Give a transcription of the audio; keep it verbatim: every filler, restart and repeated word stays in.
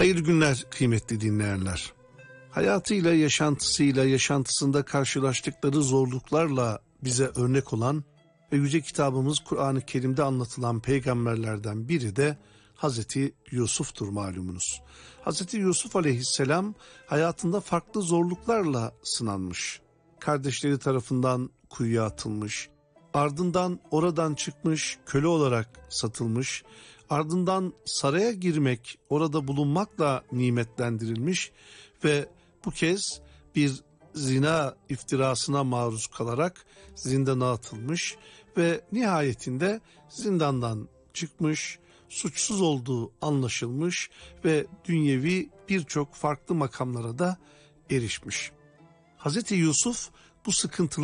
Hayırlı günler kıymetli dinleyenler. Hayatıyla, yaşantısıyla, yaşantısında karşılaştıkları zorluklarla bize örnek olan ve yüce kitabımız Kur'an-ı Kerim'de anlatılan peygamberlerden biri de Hazreti Yusuf'tur malumunuz. Hazreti Yusuf aleyhisselam hayatında farklı zorluklarla sınanmış. Kardeşleri tarafından kuyuya atılmış, ardından oradan çıkmış, köle olarak satılmış, ardından saraya girmek, orada bulunmakla nimetlendirilmiş ve bu kez bir zina iftirasına maruz kalarak zindana atılmış ve nihayetinde zindandan çıkmış, suçsuz olduğu anlaşılmış ve dünyevi birçok farklı makamlara da erişmiş. Hazreti Yusuf bu sıkıntılar